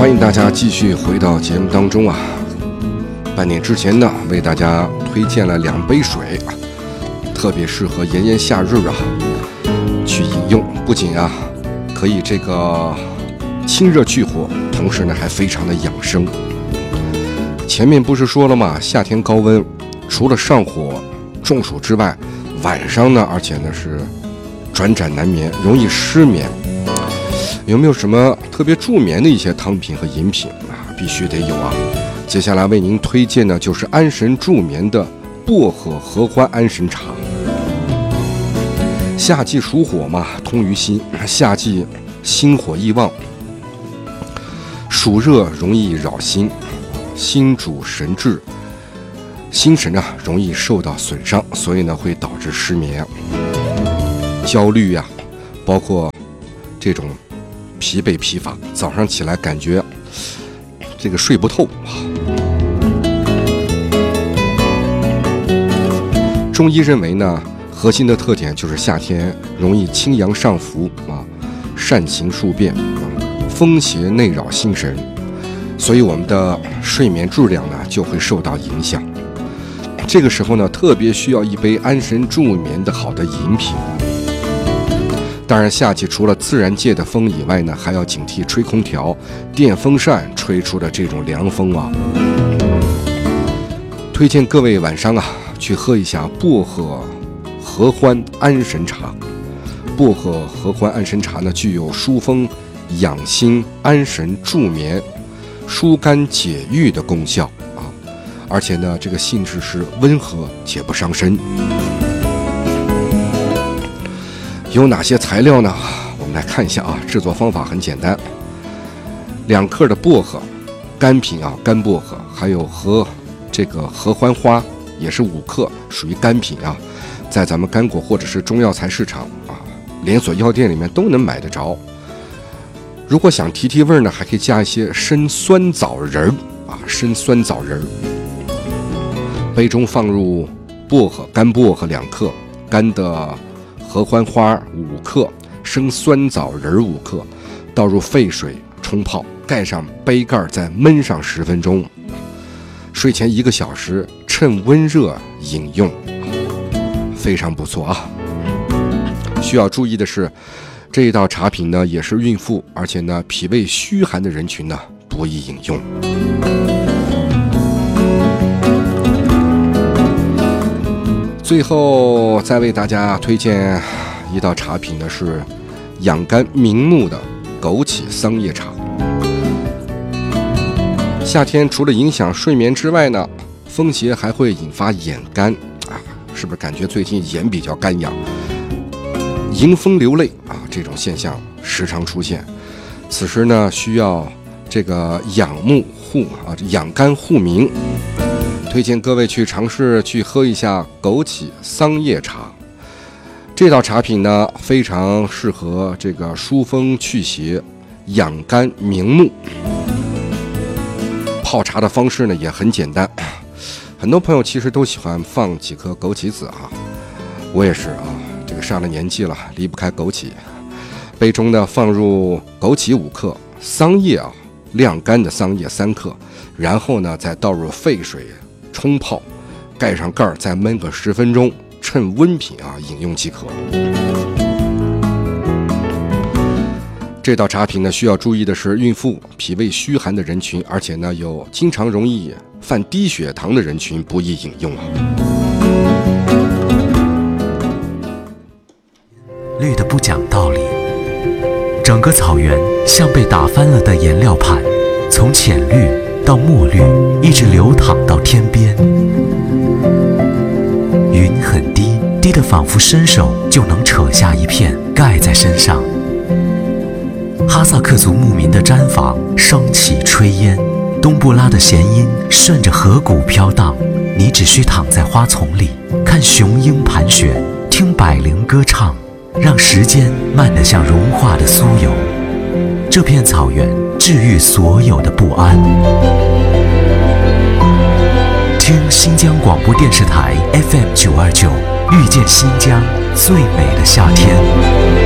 欢迎大家继续回到节目当中啊。半点之前呢，为大家推荐了2杯水，特别适合炎炎夏日啊去饮用。不仅啊可以这个清热去火，同时呢还非常的养生。前面不是说了吗？夏天高温，除了上火、中暑之外，晚上呢，而且呢是转辗难眠，容易失眠。有没有什么特别助眠的一些汤品和饮品啊？必须得有啊！接下来为您推荐的就是安神助眠的薄荷合欢安神茶。夏季属火嘛，通于心，夏季心火易旺，暑热容易扰心，心主神志，心神啊容易受到损伤，所以呢会导致失眠、焦虑呀，包括这种疲惫疲乏，早上起来感觉这个睡不透。中医认为呢，核心的特点就是夏天容易清阳上浮啊，善行数变啊，风邪内扰心神，所以我们的睡眠质量呢就会受到影响。这个时候呢，特别需要一杯安神助眠的好的饮品。当然，夏季除了自然界的风以外呢，还要警惕吹空调、电风扇吹出的这种凉风啊。推荐各位晚上啊，去喝一下薄荷合欢安神茶。薄荷合欢安神茶呢，具有疏风、养心、安神、助眠、疏肝解郁的功效啊，而且呢，这个性质是温和且不伤身。有哪些材料呢？我们来看一下啊。制作方法很简单，2克的薄荷，干品啊，干薄荷，还有这个合欢花也是5克，属于干品啊，在咱们干果或者是中药材市场啊，连锁药店里面都能买得着。如果想提味呢，还可以加一些生酸枣仁啊，生酸枣仁。杯中放入干薄荷2克，干的合欢花5克，生酸枣仁5克，倒入沸水冲泡，盖上杯盖再焖上10分钟。睡前1个小时，趁温热饮用，非常不错啊。需要注意的是，这一道茶品呢也是孕妇，而且呢脾胃虚寒的人群呢不宜饮用。最后再为大家推荐一道茶品呢，是养肝明目的枸杞桑叶茶。夏天除了影响睡眠之外呢，风邪还会引发眼干啊，是不是感觉最近眼比较干痒，迎风流泪啊，这种现象时常出现。此时呢需要这个养肝护明。推荐各位去尝试去喝一下枸杞桑叶茶。这道茶品呢非常适合这个疏风祛邪、养肝明目。泡茶的方式呢也很简单，很多朋友其实都喜欢放几颗枸杞子啊，我也是啊，这个上了年纪了，离不开枸杞。杯中呢放入枸杞5克，桑叶啊，晾干的桑叶3克，然后呢再倒入沸水冲泡，盖上盖再焖个10分钟，趁温品啊饮用即可。这道茶品呢需要注意的是，孕妇、脾胃虚寒的人群，而且呢有经常容易犯低血糖的人群不宜饮用啊。 绿的不讲道理，整个草原像被打翻了的颜料盘，从浅绿到墨绿，一直流淌到天边。云很低，低得仿佛伸手就能扯下一片盖在身上。哈萨克族牧民的毡房升起炊烟，冬不拉的弦音顺着河谷飘荡。你只需躺在花丛里，看雄鹰盘旋，听百灵歌唱，让时间慢得像融化的酥油。这片草原治愈所有的不安。听新疆广播电视台 FM 929，遇见新疆最美的夏天。